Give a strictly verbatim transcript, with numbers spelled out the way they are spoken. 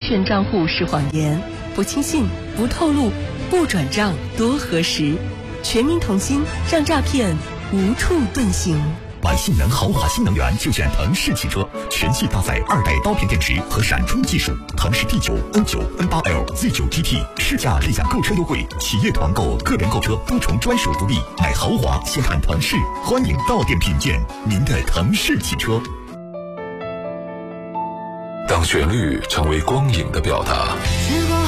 权账户是谎言，不轻信，不透露，不转账多核实。全民同心，让诈骗无处遁形。 买性能豪华新能源就选腾势汽车，全系搭载二代刀片电池和闪充技术。腾势 D 九、N 九、N 八 L、Z 九 G T 试驾立享购车优惠，企业团购、个人购车多重专属福利。买豪华先看腾势，欢迎到店品鉴您的腾势汽车。 当旋律成为光影的表达，